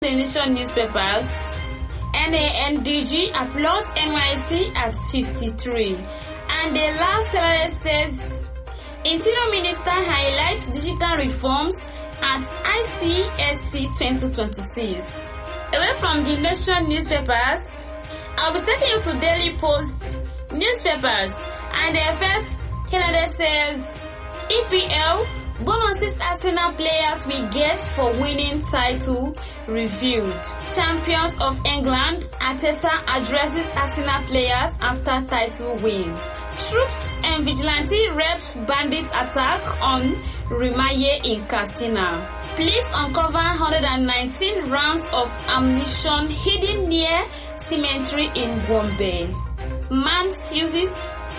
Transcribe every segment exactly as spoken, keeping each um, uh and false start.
Nation newspapers. N A N D G applauds N Y C at fifty-three. And the last salary says, Interior Minister highlights digital reforms at I C S C twenty twenty-six. Away from the Nation newspapers, I'll be taking you to Daily Post newspapers. And the first Canada says, E P L bonuses Arsenal players will get for winning title reviewed. Champions of England, Arteta addresses Arsenal players after title win. Troops and vigilante reps bandit attack on Rimaye in Katsina. Police uncover one hundred nineteen rounds of ammunition hidden near cemetery in Gombe. Man uses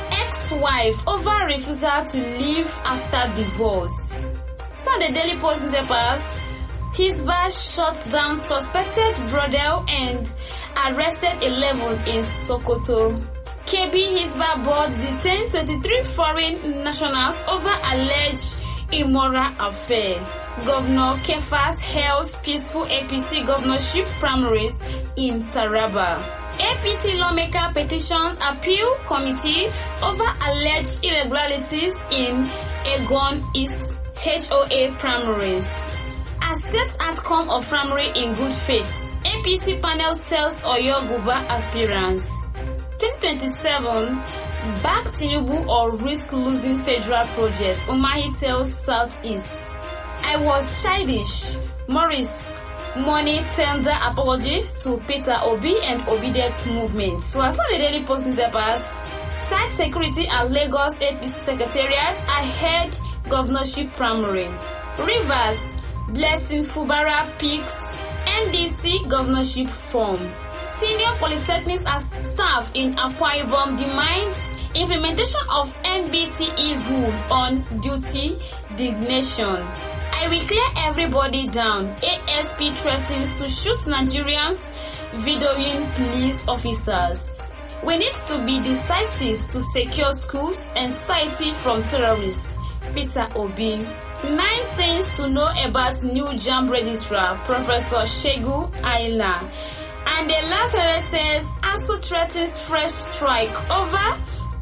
ex-wife over refusal to leave after divorce. So the Daily Post newspapers, Hisbah shut down suspected brothel and arrested eleven in Sokoto. K B Hisbah board detained twenty-three foreign nationals over alleged immoral affair. Governor Kefas hails peaceful A P C governorship primaries in Taraba. A P C lawmaker petitions appeal committee over alleged irregularities in Egon East H O A primaries. A state outcome of primary in good faith. A P C panel tells Oyo Guba aspirants. twenty twenty-seven, back Tinubu or risk losing federal project, Umahi tells Southeast. I was childish. Morris, money tender apology to Peter Obi and Obedient movement. So as for the Daily Post newspapers, site security at Lagos A P C Secretariat ahead governorship primary. Rivers, Blessing Fubara picks N D C governorship form. Senior polytechnics and staff in Akwa Ibom demands implementation of N B T E rule on duty designation. I will clear everybody down. A S P threatens to shoot Nigerians videoing police officers. We need to be decisive to secure schools and society from terrorists. Peter Obi. Nine things to know about new JAMB registrar, Professor Shegu Aila. And the last letter says, ASU threatens fresh strike over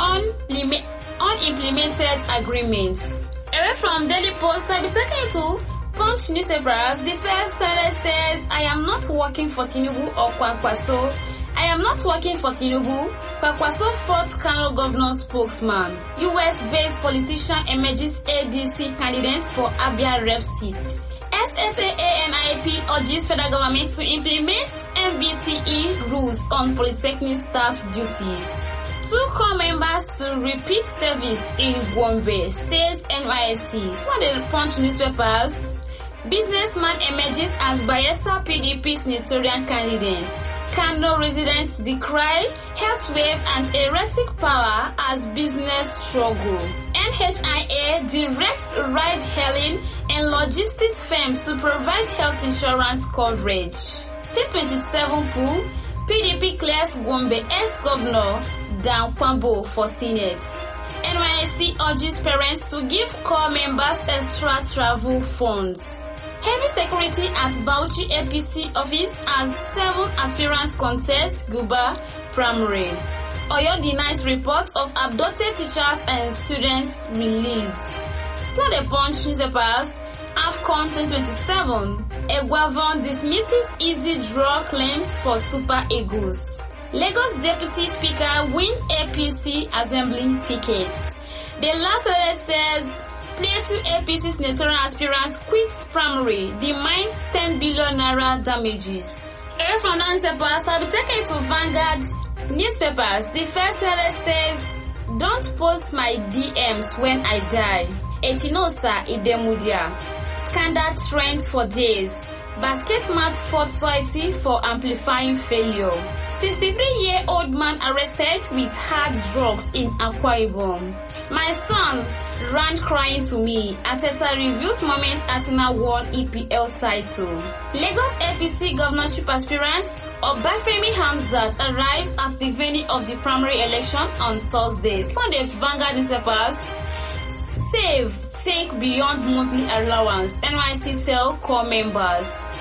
unimplemented agreements. Away from Daily Post, I'll be taking to Punch newspapers. The first letter says, I am not working for Tinubu or Kwankwaso. I am not working for Tinubu. Kwankwaso fourth Kano governor spokesman. U S-based politician emerges A D C candidate for Abia rep seat. S S A A N I P urges federal government to implement N B T E rules on polytechnic staff duties. Two core members to repeat service in Gombe, says N Y S C. So the Punch newspapers, businessman emerges as Bayelsa P D P senatorial candidate. Kano residents decry health wave and erratic power as business struggle. N H I A directs ride-hailing and logistics firms to provide health insurance coverage. T twenty-seven pool, P D P clears Gombe ex-governor Dan Kwambo for Senate. N Y S C urges parents to give core members extra travel funds. Heavy security at Bauchi A P C office as seven aspirants contest Guba primary. Oyo denies reports of abducted teachers and students released. So the Punch newspapers, AFCON twenty twenty-seven, Egwavon dismisses easy draw claims for Super Eagles. Lagos Deputy Speaker wins A P C assembly tickets. The last letter says, Plateau A P C senatorial aspirants quit primary, demands ten billion naira damages. Away from newspapers, I'll be taken to Vanguard newspapers. The first letter says, don't post my D Ms when I die. Etinosa Idemudia. Scandal trends for days. Basket mat fought society for amplifying failure. sixty-three-year-old man arrested with hard drugs in Akwa Ibom. My son ran crying to me. Arteta reviews moment Arsenal won E P L title. Lagos A P C governorship aspirant Obafemi Hamzat arrives at the venue of the primary election on Thursday. Sunday, Vanguard newspapers. Save, think beyond monthly allowance. N Y C tell core members.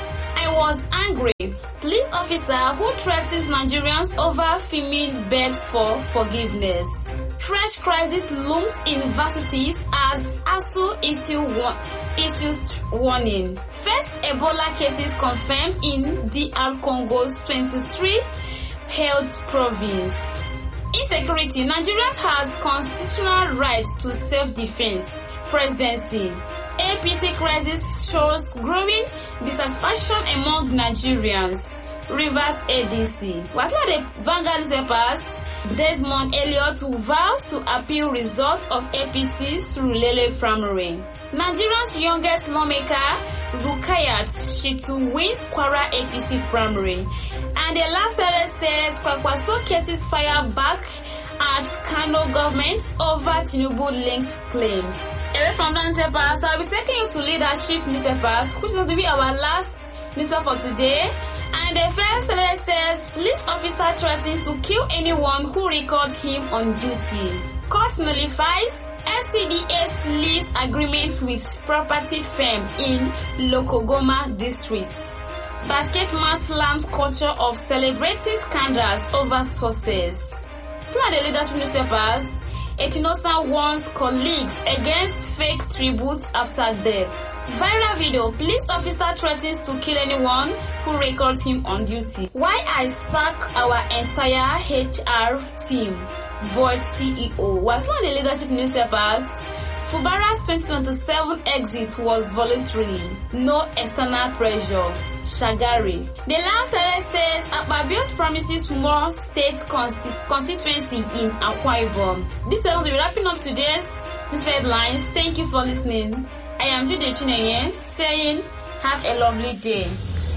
I was angry. Police officer who threatens Nigerians over female begs for forgiveness. Fresh crisis looms in universities as A S U issue one, issues warning. First Ebola cases confirmed in D R Congo's twenty-three health province. Insecurity. Nigerians has constitutional rights to self-defense. Presidency. A P C crisis shows growing dissatisfaction among Nigerians. Rivers A D C. What are the Vanguard newspapers? Desmond Elliott who vows to appeal results of A P C through Lele primary. Nigeria's youngest lawmaker, Rukayat Shitu, wins Kwara A P C primary. And the last letter says Kwakwaso cases fire back at Kano government over Tinubu-linked claims. Away from the newspapers, I'll be taking you to leadership newspapers, which is going to be our last newspaper for today. And the first letter says, police officer threatens to kill anyone who records him on duty. Court nullifies F C D A's lease agreement with property firm in Lokogoma district. Basketman slams culture of celebrating scandals over sources. Some of the leadership newspapers, Etinosa warns colleagues against fake tributes after death. Viral video, police officer threatens to kill anyone who records him on duty. Why I sack our entire H R team, board C E O. Was one of the leadership newspapers. Fubara's twenty twenty-seven exit was voluntary, no external pressure. Shagari. The last letter says Akpabio's promises more state consti- constituency in Akwa Ibom. This is going to be wrapping up today's news headlines. Thank you for listening. I am Jude Chinenye saying have a lovely day.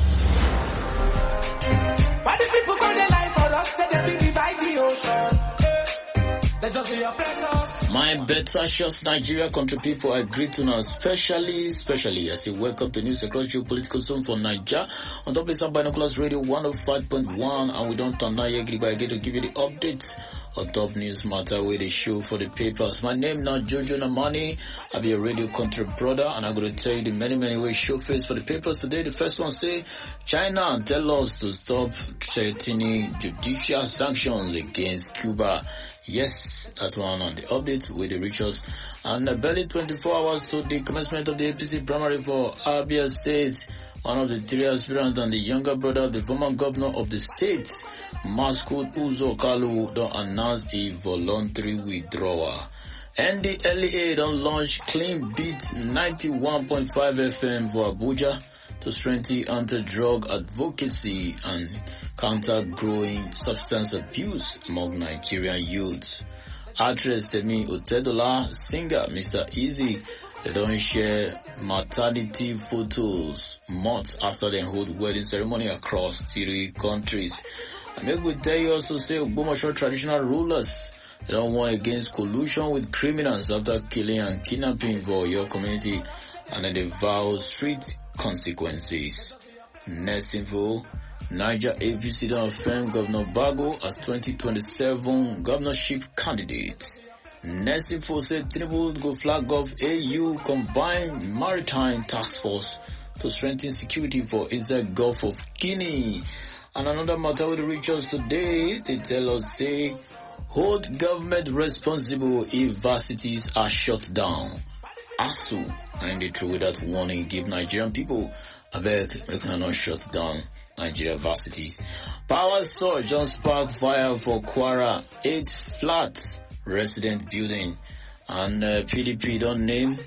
Why do people call their life for us? Say they be by the ocean. They just be oppressors. My Betacious Nigeria country people, I greet you now, especially, especially as you welcome to news across your political zone for Nigeria. On top of this, Binoculars Radio one oh five point one, and we don't turn now yet, but I get to give you the updates on top news matter with the show for the papers. My name now Jojo Namani. I'll be a radio country brother, and I'm going to tell you the many, many ways show face for the papers today. The first one say, China tell us to stop threatening judicial sanctions against Cuba. Yes, that's one on the update with the rituals. And uh, barely twenty-four hours to the commencement of the A P C primary for Abia State. One of the three aspirants and the younger brother of the former governor of the state, Maskud Uzo Kalu, don't announce a voluntary withdrawal. And the L E A don't launch Clean Beat ninety-one point five F M for Abuja to strengthen anti-drug advocacy and counter growing substance abuse among Nigerian youth. Actress Temi Otedola, singer Mister Easy, they don't share maternity photos months after they hold wedding ceremony across three countries. And maybe we tell you also say Ogbomoso traditional rulers, they don't want against collusion with criminals after killing and kidnapping for your community, and then they vow strict consequences. Next info, Niger A P C don't affirm Governor Bago as twenty twenty-seven governorship candidate. Next info said Tinubu go flag off A U combined maritime task force to strengthen security for inside Gulf of Guinea. And another matter with the rituals today, they tell us say hold government responsible if varsities are shut down. A S U and they through that warning give Nigerian people I beg we cannot shut down Nigeria varsities. Power surge on spark fire for Kwara, eight flats resident building, and uh, P D P don't name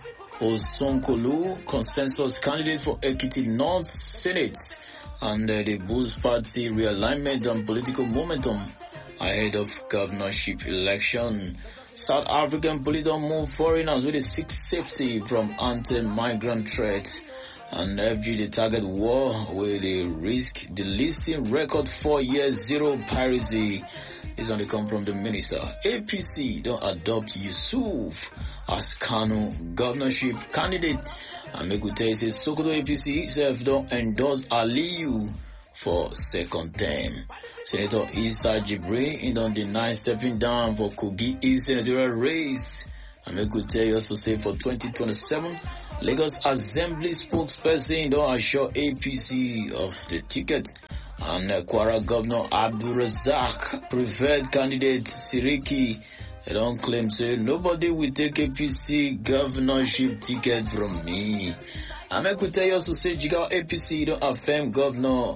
Osonkolu consensus candidate for Ekiti North Senate, and uh, the Bulls Party realignment and political momentum ahead of governorship election. South African police don't move foreigners with a seek safety from anti-migrant threat. And F G the target war with the risk delisting record four years zero piracy is only come from the minister. A P C don't adopt Yusuf as Kano governorship candidate. And make we tell you, Sokoto A P C itself don't endorse Aliyu for second term. Senator Issa Jibrin don't deny stepping down for Kogi East senatorial race. And we could tell you also say for twenty twenty-seven, Lagos Assembly spokesperson don't assure A P C of the ticket. And uh, Kwara Governor Abdul Razak preferred candidate Siriki, they don't claim say nobody will take A P C governorship ticket from me. And I could tell you also say Jigawa A P C don't affirm Governor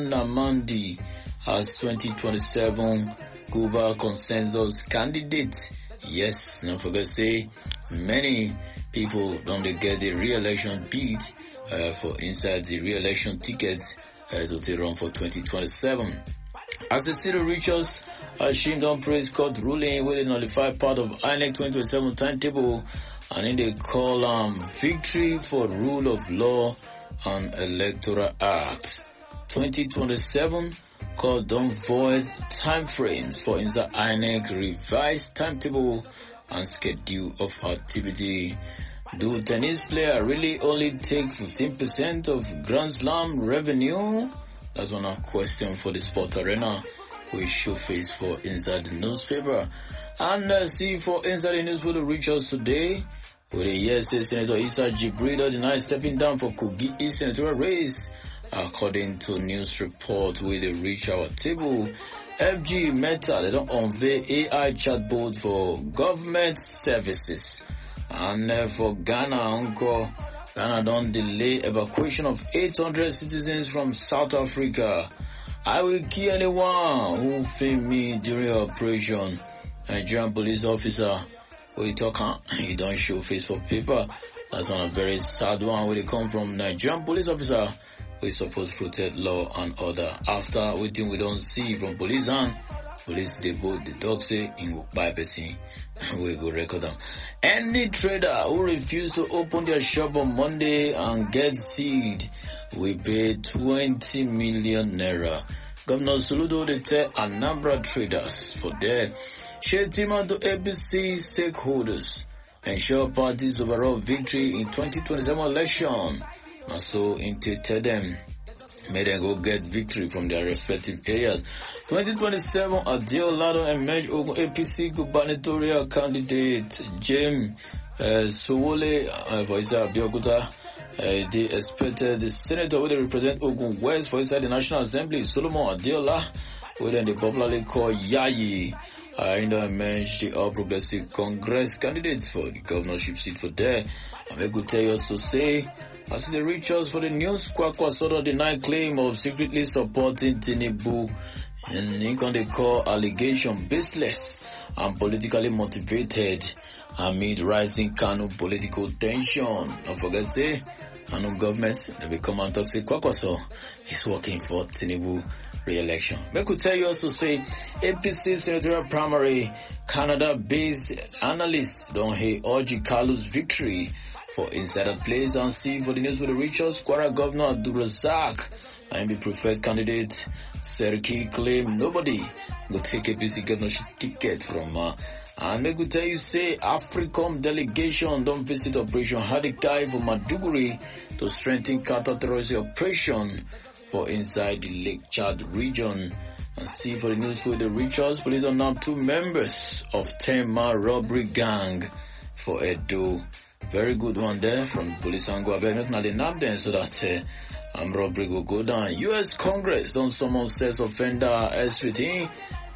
Nnamdi as twenty twenty-seven Cuba consensus candidate. Yes, don't forget say many people don't get the re-election bid uh, for inside the re-election ticket uh, to they run for twenty twenty-seven. As the city reaches, Hashim don't praise court ruling with a nullified part of I N E C twenty twenty-seven timetable, and in they call um victory for rule of law and electoral act. twenty twenty-seven called don't void time frames for inside I N E C revised timetable and schedule of activity. Do tennis player really only take fifteen percent of Grand Slam revenue? That's one question for the sport arena. We show face for inside the newspaper. And uh, see for inside the news will reach us today. With a yes, Senator Issa Jibril denies stepping down for Kogi East senatorial race. According to news report where they reach our table, F G Meta, they don't unveil A I chatbot for government services. And uh, for Ghana, Uncle, Ghana don't delay evacuation of eight hundred citizens from South Africa. I will kill anyone who failed me during operation. Nigerian police officer, who you talk, huh? You don't show face for paper. That's on a very sad one where they come from. Nigerian police officer who is supposed to protect law and order. After waiting we don't see from police and police they vote the dog say in by person. We go record them. Any trader who refuse to open their shop on Monday and get seed will pay twenty million naira. Governor Soludo they tell Anambra traders for their Shetima to A B C stakeholders ensure parties overall victory in twenty twenty-seven election. And so intended them may they go get victory from their respective areas. twenty twenty-seven, Adio Lado emerged Ogun A P C gubernatorial candidate James uh, Sowole uh, for Isa Biokuta. Uh, they expected the senator who they represent Ogun West for inside the National Assembly, Solomon Adiola, who then they popularly call Yayi. Uh, in the emerged the All Progressive Congress candidates for the governorship seat for there. And we could tell you also say, as they reach us for the news, Kwakwa Sodo denied claim of secretly supporting Tinubu, and Lincoln they call allegation baseless and politically motivated amid rising Kano political tension. Don't forget say, Kano government, they become and talk say Kwakwa Sodo is working for Tinubu re-election. We could tell you also say, A P C senatorial primary, Canada-based analysts don't hate Orji Kalu's victory for insider plays and see for the news with the Richards, Kwara Governor Abdul Razak and the preferred candidate Seriki claim nobody will take A P C governorship ticket from her. Uh, and they could tell you say Africom delegation don't visit Operation Hadiktai for Maduguri to strengthen counter-terrorism operation for inside the Lake Chad region. And see for the news with the Richards, police are now two members of ten-man robbery gang for Edo. Very good one there from police angle. I not now they nab them so that uh, um, robbery will go down. U S Congress don't summon sex offender as within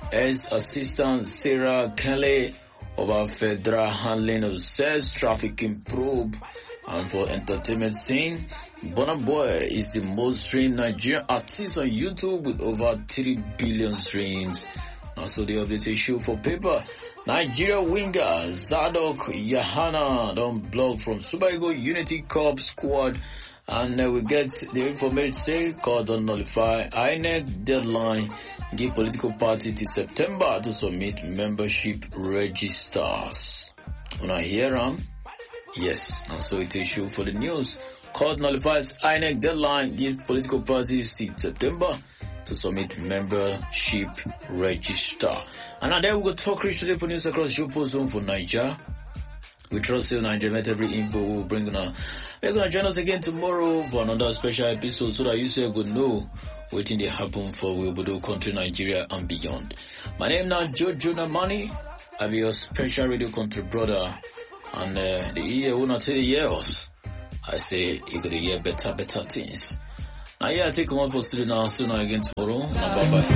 as Assistant Sarah Kelly over federal handling of sex trafficking probe. And for entertainment scene, Burna Boy is the most streamed Nigerian artist on YouTube with over three billion streams. Also the update issue for paper. Nigeria winger Zadok Yahana don't block from Super Eagles Unity Cup squad. And uh, we get the information say called on nullify I N E C deadline. Give political party till September to submit membership registers. When I hear them, yes, and so it issue for the news. Court nullifies I N E C deadline. Give political parties till September to submit membership register. And now there we go talk rich today for news across your zone for Nigeria. We trust you Nigeria met every info we'll bring on. We're gonna join us again tomorrow for another special episode so that you say good know what in they happen for Wilbudo country Nigeria and beyond. My name now Jojo Namani. I'll be your special radio country brother And uh, the year will not tell the years. I say you could hear better, better things. Now yeah, I take one for student now, soon again tomorrow. Now bye bye.